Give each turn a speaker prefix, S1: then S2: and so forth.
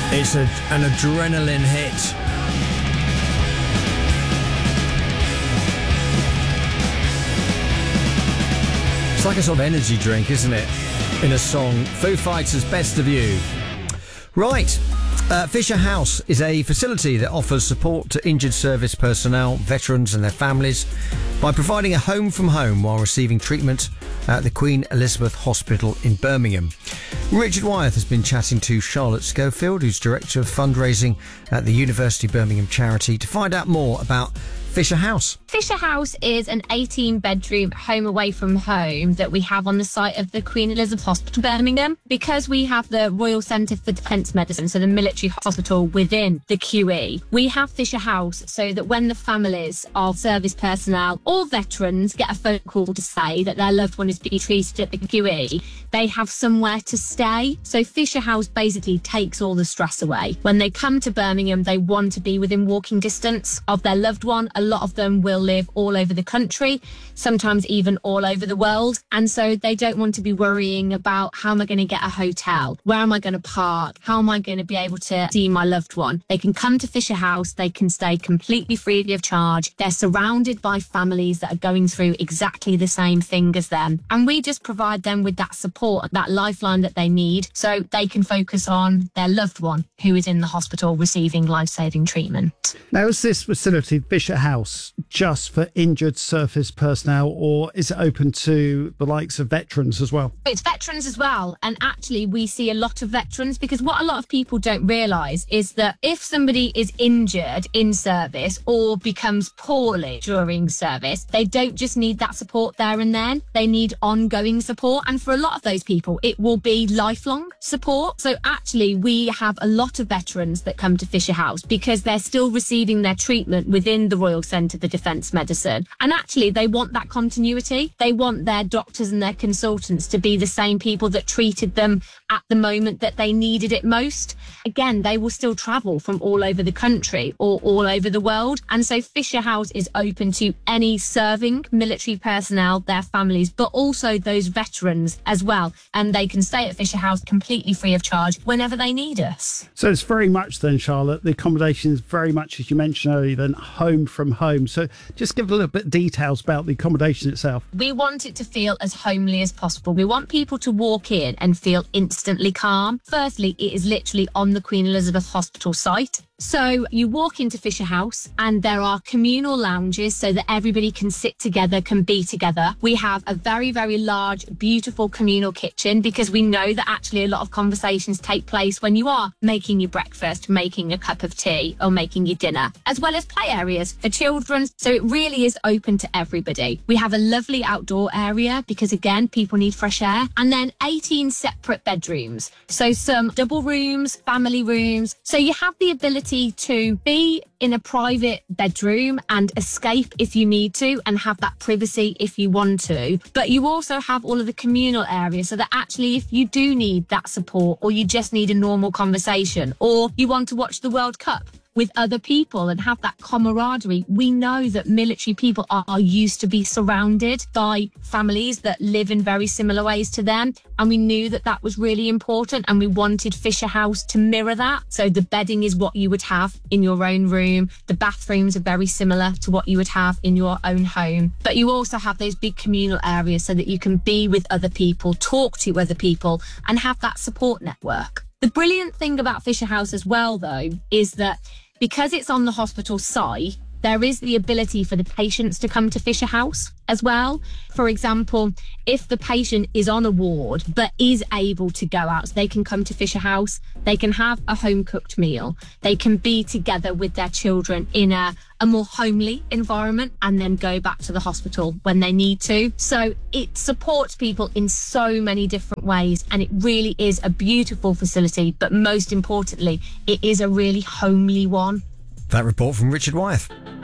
S1: It's an adrenaline hit. It's like a sort of energy drink, isn't it? In a song. Foo Fighters' Best of You. Right. Fisher House is a facility that offers support to injured service personnel, veterans and their families by providing a home from home while receiving treatment at the Queen Elizabeth Hospital in Birmingham. Richard Wyeth has been chatting to Charlotte Schofield, who's Director of Fundraising at the University of Birmingham charity, to find out more about Fisher House.
S2: Fisher House is an 18-bedroom home away from home that we have on the site of the Queen Elizabeth Hospital, Birmingham. Because we have the Royal Centre for Defence Medicine, so the military hospital within the QE, we have Fisher House so that when the families of service personnel or veterans get a phone call to say that their loved one is being treated at the QE, they have somewhere to stay. So Fisher House basically takes all the stress away. When they come to Birmingham, they want to be within walking distance of their loved one. A lot of them will live all over the country, sometimes even all over the world. And so they don't want to be worrying about, how am I going to get a hotel? Where am I going to park? How am I going to be able to see my loved one? They can come to Fisher House. They can stay completely free of charge. They're surrounded by families that are going through exactly the same thing as them. And we just provide them with that support, that lifeline that they need, so they can focus on their loved one who is in the hospital receiving life-saving treatment.
S3: Now, is this facility, Fisher House, just for injured service personnel, or is it open to the likes of veterans as well?
S2: It's veterans as well. And actually, we see a lot of veterans, because what a lot of people don't realise is that if somebody is injured in service or becomes poorly during service, they don't just need that support there and then. They need ongoing support. And for a lot of those people, it will be lifelong support. So actually, we have a lot of veterans that come to Fisher House because they're still receiving their treatment within the Royal Centre for Defence Medicine. And actually, they want that continuity. They want their doctors and their consultants to be the same people that treated them at the moment that they needed it most. Again, they will still travel from all over the country or all over the world. And so Fisher House is open to any serving military personnel, their families, but also those veterans as well. And they can stay at Fisher House completely free of charge whenever they need us.
S3: So it's very much then, Charlotte, the accommodation is very much, as you mentioned earlier, then home from home. So just give a little bit of details about the accommodation itself.
S2: We want it to feel as homely as possible. We want people to walk in and feel instantly calm. Firstly, it is literally on the Queen Elizabeth Hospital site. So you walk into Fisher House and there are communal lounges so that everybody can sit together, can be together. We have a very, very large, beautiful communal kitchen, because we know that actually a lot of conversations take place when you are making your breakfast, making a cup of tea or making your dinner, as well as play areas for children. So it really is open to everybody. We have a lovely outdoor area because, again, people need fresh air. And then 18 separate bedrooms. So some double rooms, family rooms. So you have the ability to be in a private bedroom and escape if you need to, and have that privacy if you want to. But you also have all of the communal areas, so that actually if you do need that support, or you just need a normal conversation, or you want to watch the World Cup with other people and have that camaraderie. We know that military people are used to be surrounded by families that live in very similar ways to them. And we knew that that was really important, and we wanted Fisher House to mirror that. So the bedding is what you would have in your own room. The bathrooms are very similar to what you would have in your own home. But you also have those big communal areas so that you can be with other people, talk to other people, and have that support network. The brilliant thing about Fisher House as well, though, is that because it's on the hospital site, there is the ability for the patients to come to Fisher House as well. For example, if the patient is on a ward but is able to go out, so they can come to Fisher House, they can have a home-cooked meal, they can be together with their children in a more homely environment, and then go back to the hospital when they need to. So it supports people in so many different ways, and it really is a beautiful facility, but most importantly, it is a really homely one.
S1: That report from Richard Wyeth.